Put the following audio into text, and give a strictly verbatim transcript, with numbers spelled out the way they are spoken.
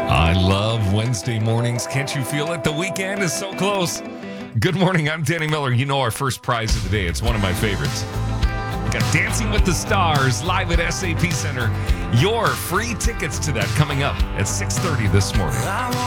I love Wednesday mornings. Can't you feel it? The weekend is so close. Good morning. I'm Danny Miller. You know our first prize of the day. It's one of my favorites. Got Dancing with the Stars live at S A P Center. Your free tickets to that coming up at six thirty this morning.